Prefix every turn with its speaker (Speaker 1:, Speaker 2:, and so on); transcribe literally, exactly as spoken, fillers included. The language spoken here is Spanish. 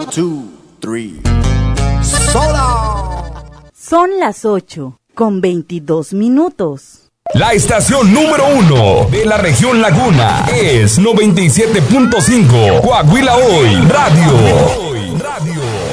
Speaker 1: two, three. ¡Sola!
Speaker 2: Son las ocho con veintidós minutos.
Speaker 3: La estación número uno de la región Laguna es noventa y siete punto cinco Coahuila Hoy Radio. Hoy Radio.